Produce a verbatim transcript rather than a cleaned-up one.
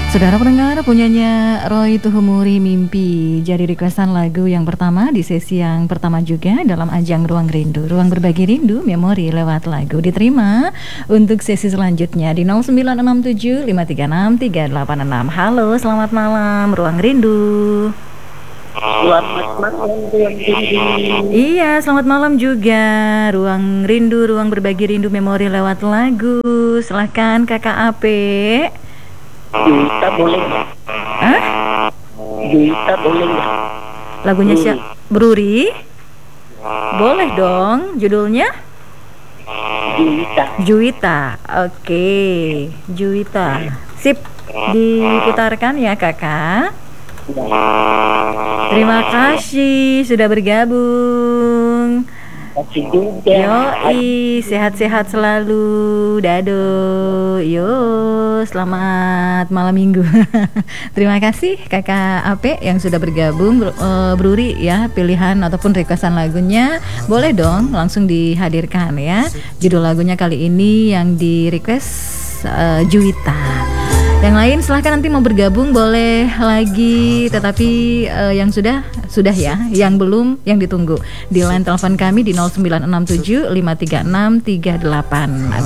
Saudara pendengar, punyanya Roy Tuhumuri Mimpi jadi requestan lagu yang pertama di sesi yang pertama juga dalam ajang Ruang Rindu. Ruang berbagi rindu, memori lewat lagu. Diterima untuk sesi selanjutnya di nol sembilan enam tujuh lima tiga enam tiga delapan enam. Halo, selamat malam Ruang Rindu. Selamat malam Ruang Rindu. Iya, selamat malam juga Ruang Rindu, Ruang berbagi rindu, memori lewat lagu. Silahkan Kakak Ape. Juwita boleh nggak? Hah? Juwita boleh nggak? Lagunya siapa? Bruri? Boleh dong. Judulnya? Juwita. Juwita. Oke, Juwita. Sip, diputarkan ya kakak. Terima kasih sudah bergabung. Kasih juga. Yoi, sehat-sehat selalu. Dado. Yo, selamat malam minggu. Terima kasih Kakak Ape yang sudah bergabung. uh, Bruri ya, pilihan ataupun requestan lagunya boleh dong langsung dihadirkan ya. Judul lagunya kali ini yang di request uh, Juwita. Yang lain silahkan nanti mau bergabung boleh lagi, tetapi uh, yang sudah sudah ya, yang belum yang ditunggu di line telepon kami di nol sembilan enam tujuh lima tiga enam tiga delapan